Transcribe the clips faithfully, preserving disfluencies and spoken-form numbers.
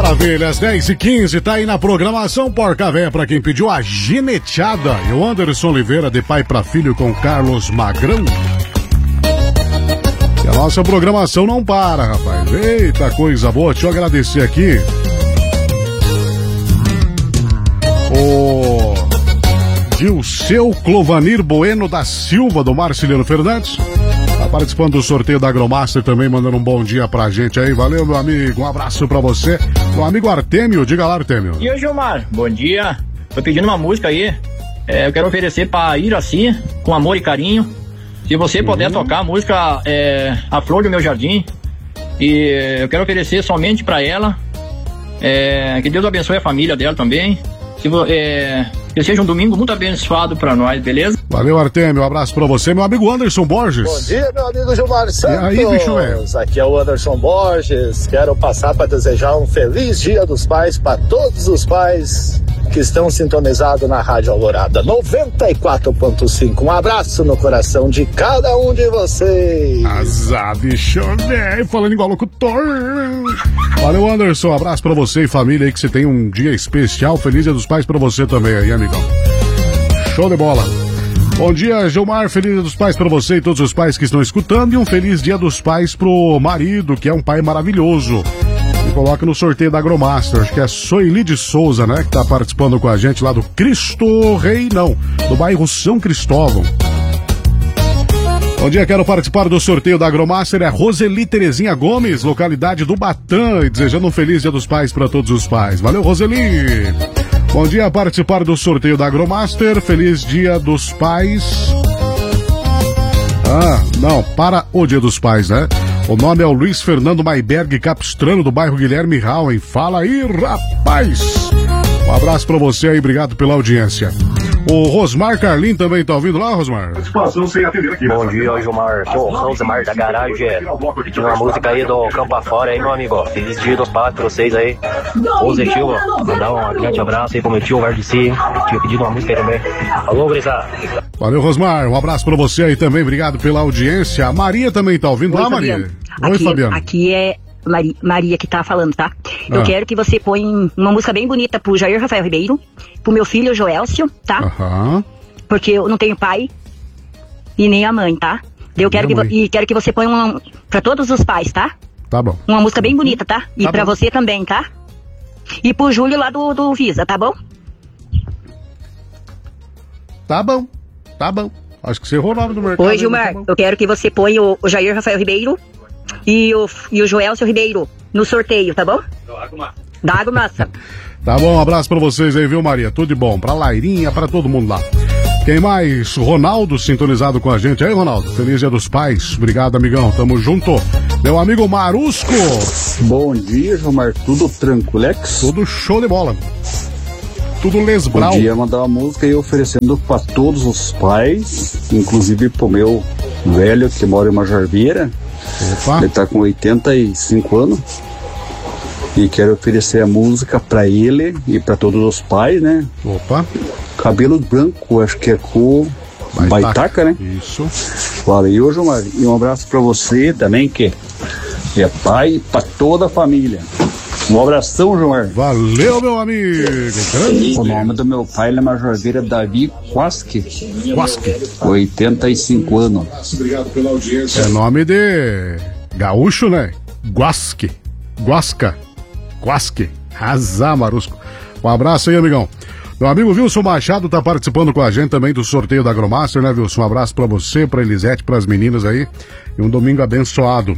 Maravilha, às dez e quinze, tá aí na programação Porca Véia pra quem pediu a gineteada. E o Anderson Oliveira, de pai pra filho com Carlos Magrão. E a nossa programação não para, rapaz. Eita, coisa boa. Deixa eu agradecer aqui o Dilceu Clovanir Bueno da Silva, do Marciliano Fernandes. Tá participando do sorteio da Agromaster também, mandando um bom dia pra gente aí. Valeu, meu amigo. Um abraço pra você. Meu amigo Artêmio, diga lá, Artêmio. E aí, Gilmar, bom dia. Tô pedindo uma música aí. É, eu quero oferecer pra Iraci, com amor e carinho. Se você puder uhum. tocar a música é, A Flor do Meu Jardim. E eu quero oferecer somente pra ela. É, que Deus abençoe a família dela também. Que, é, que seja um domingo muito abençoado pra nós, beleza? Valeu, Artêmio, um abraço pra você. Meu amigo Anderson Borges. Bom dia, meu amigo Gilmar Santos. E aí, bicho velho? Aqui é o Anderson Borges. Quero passar para desejar um feliz Dia dos Pais para todos os pais que estão sintonizados na Rádio Alvorada noventa e quatro ponto cinco. Um abraço no coração de cada um de vocês. Azar, bicho velho, falando igual locutor. Valeu, Anderson, um abraço pra você e família aí, que você tem um dia especial. Feliz Dia dos Pais pra você também aí, amigão. Show de bola. Bom dia, Gilmar, feliz Dia dos Pais pra você e todos os pais que estão escutando. E um feliz Dia dos Pais pro marido, que é um pai maravilhoso. Me coloca no sorteio da Agromaster. Acho que é Soili de Souza, né? Que tá participando com a gente lá do Cristo Rei, não, do bairro São Cristóvão. Bom dia, quero participar do sorteio da Agromaster. É Roseli Terezinha Gomes, localidade do Batã. E desejando um feliz Dia dos Pais para todos os pais. Valeu, Roseli. Bom dia, participar do sorteio da Agromaster. Feliz Dia dos Pais. Ah, não, para o Dia dos Pais, né? O nome é o Luiz Fernando Maiberg Capistrano, do bairro Guilherme Rauen. Fala aí, rapaz! Um abraço pra você aí, obrigado pela audiência. O Rosmar Carlin também tá ouvindo lá, Rosmar? Bom dia, Gilmar. Sou o Rosmar da garagem. Pedindo uma música aí do Campo Afora aí, meu amigo. Feliz Dia dos Pais pra vocês aí. Ô Zé Silva, mandar um grande abraço aí pro meu tio Vardici. Tinha pedido uma música aí também. Alô, Brisa. Valeu, Rosmar. Um abraço pra você aí também, obrigado pela audiência. A Maria também tá ouvindo Oi, lá, Fabiano. Maria? Oi, aqui, Fabiano. Aqui é Maria, Maria que tá falando, tá? Eu ah. quero que você põe uma música bem bonita pro Jair Rafael Ribeiro, pro meu filho Joelcio, tá? Aham. Uhum. Porque eu não tenho pai e nem a mãe, tá? Eu quero que, e quero que você ponha uma pra todos os pais, tá? Tá bom. Uma música bem bonita, tá? E tá pra bom. você também, tá? E pro Júlio lá do, do Visa, tá bom? Tá bom, tá bom. Acho que você errou o nome do mercado. Oi, Gilmar, tá, eu quero que você ponha o, o Jair Rafael Ribeiro e o, e o Joelcio Ribeiro no sorteio, tá bom? Da Água Massa. Tá bom, um abraço pra vocês aí, viu, Maria? Tudo de bom. Pra Lairinha, pra todo mundo lá. Quem mais? Ronaldo sintonizado com a gente. Aí, Ronaldo, feliz Dia dos Pais. Obrigado, amigão. Tamo junto. Meu amigo Marusco. Bom dia, Gilmar. Tudo tranquilex? Tudo show de bola. Tudo lesbral. Podia mandar uma música aí oferecendo pra todos os pais, inclusive pro meu velho que mora em Majorveira. Opa. Ele tá com oitenta e cinco anos. E quero oferecer a música pra ele e pra todos os pais, né? Opa. Cabelo branco, acho que é cor Baitaca, Baitaca, né? Isso. Valeu, Gilmar. E um abraço pra você também, que é pai e pra toda a família. Um abração, Gilmar. Valeu, meu amigo. Grande. O nome do meu pai é Majorveira Davi Quasque. Quasque. oitenta e cinco anos. Obrigado pela audiência. É nome de gaúcho, né? Guasque. Guasca. Quasque. Azar, Marusco. Um abraço aí, amigão. Meu amigo Wilson Machado tá participando com a gente também do sorteio da Agromaster, né, Wilson? Um abraço pra você, pra Elisete, pras meninas aí. E um domingo abençoado.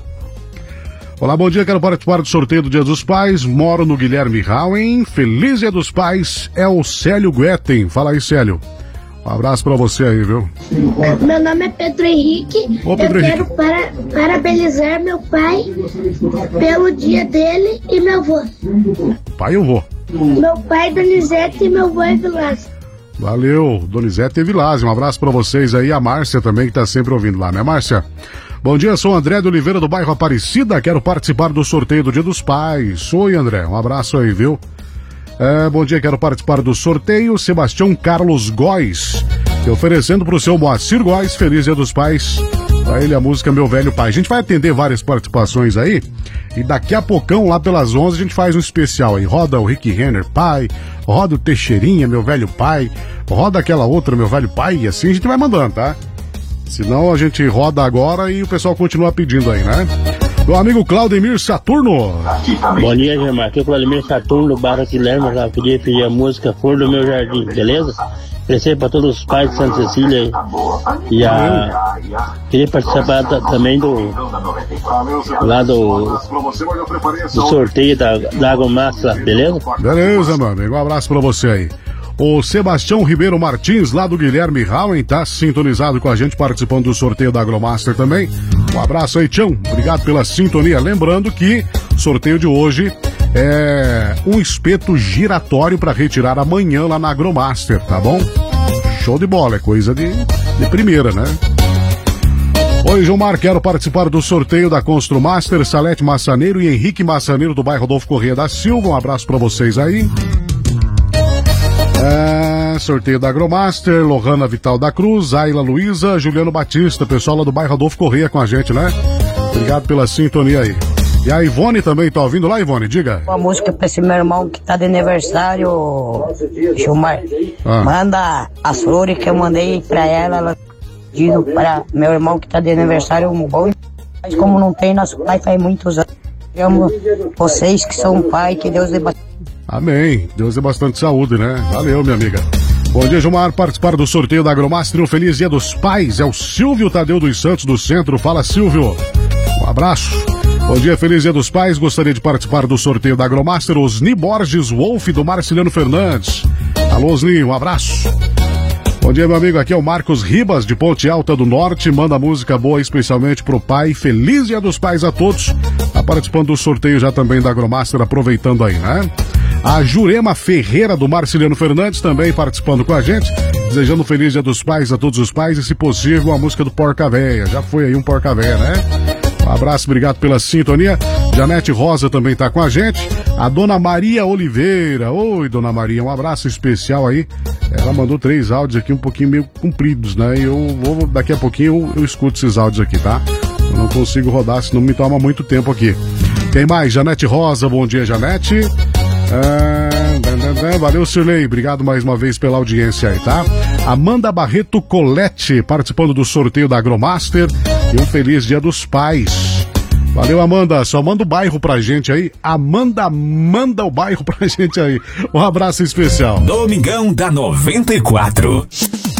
Olá, bom dia, quero participar do sorteio do Dia dos Pais. Moro no Guilherme Rauen. Feliz Dia dos Pais é o Célio Guetem. Fala aí, Célio. Um abraço pra você aí, viu? Meu nome é Pedro Henrique. Ô, Pedro eu Henrique. quero para, parabenizar meu pai pelo dia dele e meu avô. Pai, eu vou. Meu pai, Donizete, e meu avô é Vilas. Valeu, Donizete e Vilásio. Um abraço pra vocês aí. A Márcia também, que tá sempre ouvindo lá, né, Márcia? Bom dia, sou o André de Oliveira, do bairro Aparecida. Quero participar do sorteio do Dia dos Pais. Oi, André. Um abraço aí, viu? É, bom dia, quero participar do sorteio. Sebastião Carlos Góes, e oferecendo pro seu Moacir Góes, feliz Dia dos Pais. Pra ele a música Meu Velho Pai. A gente vai atender várias participações aí. E daqui a poucão, lá pelas onze, a gente faz um especial aí. Roda o Rick Renner, pai. Roda o Teixeirinha, meu velho pai. Roda aquela outra, meu velho pai. E assim a gente vai mandando, tá? Senão a gente roda agora e o pessoal continua pedindo aí, né? Meu amigo Claudemir Saturno. Bom dia, Germar. Aqui é o Claudemir Saturno, do Barra Guilherme. Já queria pedir a música Flor do Meu Jardim, beleza? Oferecer para todos os pais de Santa Cecília. E a... queria participar da, também do... lá do... do sorteio da, da Água Massa, beleza? Beleza, meu amigo. Um abraço pra você aí. O Sebastião Ribeiro Martins, lá do Guilherme Howen, tá sintonizado com a gente, participando do sorteio da Agromaster também. Um abraço aí, Tião. Obrigado pela sintonia. Lembrando que o sorteio de hoje é um espeto giratório para retirar amanhã lá na Agromaster, tá bom? Show de bola, é coisa de, de primeira, né? Oi, Gilmar, quero participar do sorteio da Construmaster, Salete Massaneiro e Henrique Massaneiro do bairro Rodolfo Corrêa da Silva. Um abraço para vocês aí. É, sorteio da Agromaster, Lohana Vital da Cruz, Ayla Luiza, Juliano Batista, pessoal lá do bairro Rodolfo Corrêa com a gente, né? Obrigado pela sintonia aí. E a Ivone também tá ouvindo lá, Ivone? Diga. Uma música pra esse meu irmão que tá de aniversário, Gilmar. Ah. Manda as flores que eu mandei pra ela, ela pedindo para meu irmão que tá de aniversário um bom. Mas como não tem, nosso pai faz muitos anos. Eu amo vocês que são pai, que Deus dê bastante. Amém. Deus dê bastante saúde, né? Valeu, minha amiga. Bom dia, Gilmar. Participar do sorteio da Agromaster. Um feliz dia dos pais. É o Silvio Tadeu dos Santos do Centro. Fala, Silvio. Um abraço. Bom dia, feliz dia dos pais. Gostaria de participar do sorteio da Agromaster. Osni Borges Wolf do Marciliano Fernandes. Alô, Osni. Um abraço. Bom dia, meu amigo. Aqui é o Marcos Ribas, de Ponte Alta do Norte. Manda música boa especialmente pro pai. Feliz dia dos pais a todos. Tá participando do sorteio já também da Agromaster, aproveitando aí, né? A Jurema Ferreira, do Marciliano Fernandes, também participando com a gente. Desejando um feliz dia dos pais a todos os pais e, se possível, a música do Porca Véia. Já foi aí um Porca Véia, né? Um abraço, obrigado pela sintonia. Janete Rosa também tá com a gente. A Dona Maria Oliveira. Oi, Dona Maria, um abraço especial aí. Ela mandou três áudios aqui um pouquinho meio compridos, né? E eu vou, daqui a pouquinho eu, eu escuto esses áudios aqui, tá? Eu não consigo rodar, senão me toma muito tempo aqui. Quem mais? Janete Rosa, bom dia, Janete. Ah, valeu, Sirlei, obrigado mais uma vez pela audiência aí, tá? Amanda Barreto Colette, participando do sorteio da Agromaster, e um feliz dia dos pais. Valeu, Amanda, só manda o bairro pra gente aí. Amanda, manda o bairro pra gente aí. Um abraço especial. Domingão da noventa e quatro.